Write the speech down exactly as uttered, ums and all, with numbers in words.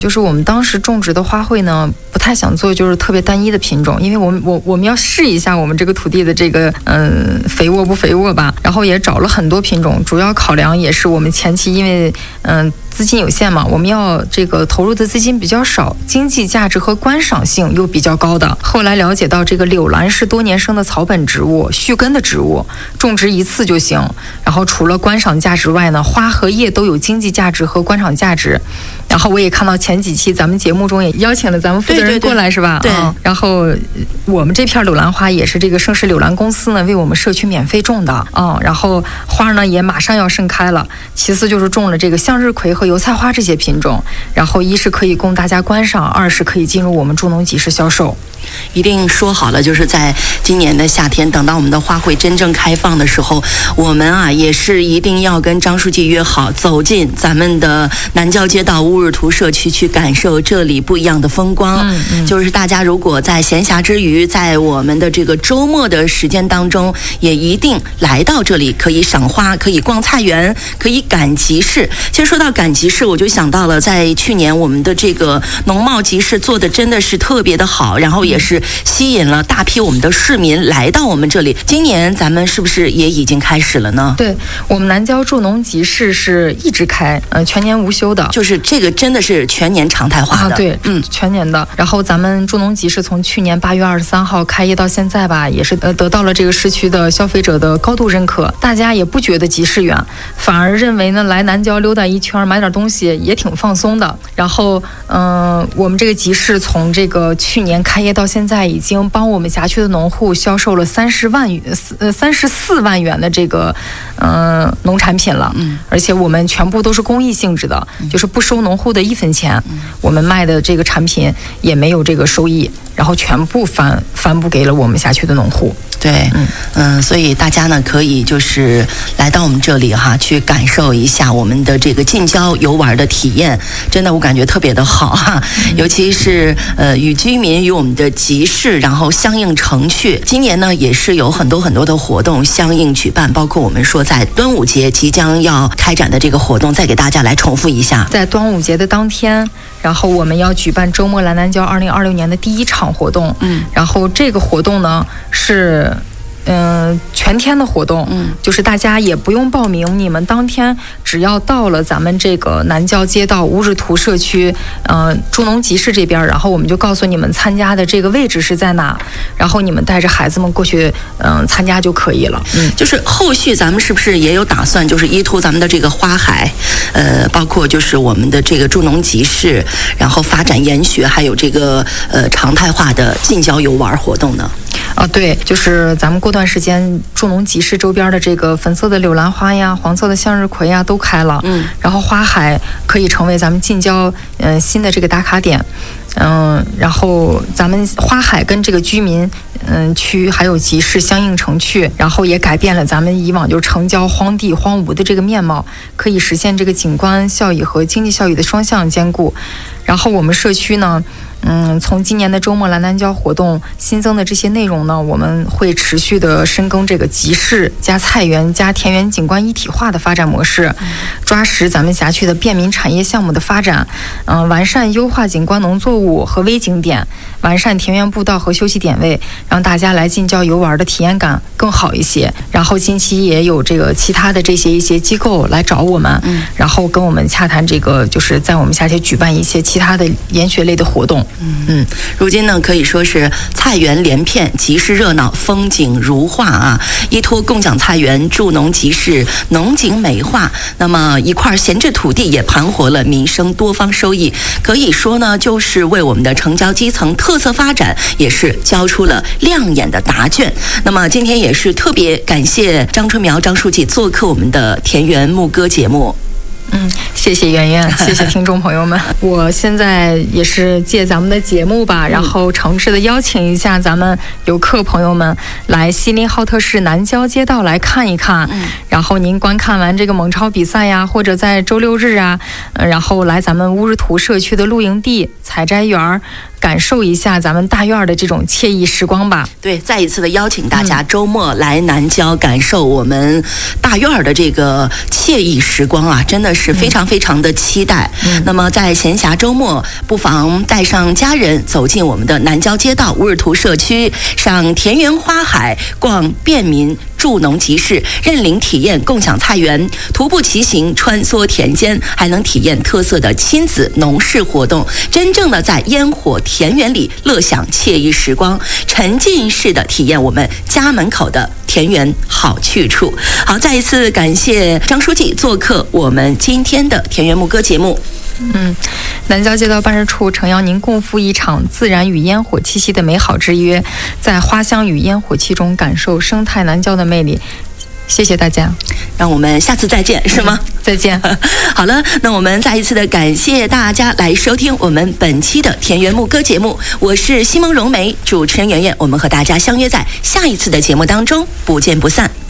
就是我们当时种植的花卉呢，不太想做就是特别单一的品种，因为我们我我们要试一下我们这个土地的这个嗯肥沃不肥沃吧，然后也找了很多品种，主要考量也是我们前期因为嗯资金有限嘛，我们要这个投入的资金比较少，经济价值和观赏性又比较高的。后来了解到这个柳兰是多年生的草本植物，续根的植物，种植一次就行。然后除了观赏价值外呢，花和叶都有经济价值和观赏价值。然后我也看到前几期咱们节目中也邀请了咱们负责人过来，是吧？ 对。 嗯、然后我们这片柳兰花也是这个盛世柳兰公司呢为我们社区免费种的，嗯，然后花呢也马上要盛开了。其次就是种了这个向日葵和油菜花这些品种，然后一是可以供大家观赏，二是可以进入我们助农集市销售。 一定说好了，就是在今年的夏天，等到我们的花卉真正开放的时候，我们啊也是一定要跟张书记约好，走进咱们的南郊街道乌日图社区，去感受这里不一样的风光。嗯嗯，就是大家如果在闲暇之余，在我们的这个周末的时间当中，也一定来到这里，可以赏花，可以逛菜园，可以赶集市。其实说到赶集市，我就想到了在去年我们的这个农贸集市做的真的是特别的好，然后也是吸引了大批我们的市民来到我们这里。今年咱们是不是也已经开始了呢？ 对，我们南郊助农集市是一直开，呃，全年无休的， 就是这个真的是全年常态化的。 啊、对，嗯，全年的。然后咱们助农集市从去年八月二十三号开业到现在吧，也是呃得到了这个市区的消费者的高度认可，大家也不觉得集市远，反而认为呢来南郊溜达一圈买点东西也挺放松的。然后嗯、呃，我们这个集市从这个去年开业到现在，已经帮我们辖区的农户销售了三十万呃三十四万元的这个嗯、呃、农产品了，嗯，而且我们全部都是公益性质的，嗯、就是不收农户的一分钱，嗯、我们卖的这个产品也没有这个收益，然后全部返返补给了我们辖区的农户。 对，嗯嗯，所以大家呢可以就是来到我们这里哈，去感受一下我们的这个近郊游玩的体验，真的我感觉特别的好哈，嗯、尤其是呃与居民与我们的集市然后相映成趣。今年呢也是有很多很多的活动相应举办，包括我们说在端午节即将要开展的这个活动，再给大家来重复一下。 在端午节的当天，然后我们要举办周末来南郊二零二六年的第一场活动，嗯，然后这个活动呢是。嗯、呃，全天的活动，嗯，就是大家也不用报名，你们当天只要到了咱们这个南郊街道乌日图社区，呃，助农集市这边，然后我们就告诉你们参加的这个位置是在哪，然后你们带着孩子们过去，嗯、呃，参加就可以了。 嗯，就是后续咱们是不是也有打算，就是依托咱们的这个花海，呃，包括就是我们的这个助农集市，然后发展研学，还有这个呃常态化的近郊游玩活动呢？ 啊，对，就是咱们过段时间助农集市周边的这个粉色的柳兰花呀、黄色的向日葵呀都开了，嗯，然后花海可以成为咱们近郊嗯、呃、新的这个打卡点，嗯、呃，然后咱们花海跟这个居民嗯、呃、区还有集市相映成趣，然后也改变了咱们以往就是城郊荒地荒芜的这个面貌，可以实现这个景观效益和经济效益的双向兼顾。然后我们社区呢。嗯，从今年的周末来南郊活动新增的这些内容呢，我们会持续的深耕这个集市加菜园加田园景观一体化的发展模式，抓实咱们辖区的便民产业项目的发展，嗯、呃，完善优化景观农作物和微景点，完善田园步道和休息点位，让大家来近郊游玩的体验感更好一些。然后近期也有这个其他的这些一些机构来找我们，嗯，然后跟我们洽谈这个就是在我们辖区举办一些其他的研学类的活动。 嗯嗯，如今呢可以说是菜园连片，集市热闹，风景如画啊！依托共享菜园、助农集市，农景美化，那么一块闲置土地也盘活了民生多方收益，可以说呢就是为我们的城郊基层特色发展也是交出了亮眼的答卷。那么今天也是特别感谢张春苗张书记做客我们的田园牧歌节目。 嗯，谢谢圆圆，谢谢听众朋友们。我现在也是借咱们的节目吧，然后诚挚的邀请一下咱们游客朋友们来锡林浩特市南郊街道来看一看。嗯，然后您观看完这个蒙超比赛呀，或者在周六日啊，呃、然后来咱们乌日图社区的露营地、采摘园、 感受一下咱们大院的这种惬意时光吧。 对，再一次的邀请大家周末来南郊感受我们大院的这个惬意时光啊，真的是非常非常的期待。嗯、那么在闲暇周末，不妨带上家人走进我们的南郊街道乌日图社区，赏田园花海，逛便民助农集市，认领体验共享菜园，徒步骑行穿梭田间，还能体验特色的亲子农事活动，真正的在烟火田园里乐享惬意时光，沉浸式的体验我们家门口的田园好去处。好，再一次感谢张书记做客我们今天的田园牧歌节目。 嗯，南郊街道办事处诚邀您共赴一场自然与烟火气息的美好之约，在花香与烟火气中感受生态南郊的魅力。谢谢大家， 让我们下次再见，是吗？ 嗯、再见。 好了，那我们再一次的感谢大家来收听我们本期的田园牧歌节目，我是西蒙蓉梅，主持人圆圆，我们和大家相约在下一次的节目当中，不见不散。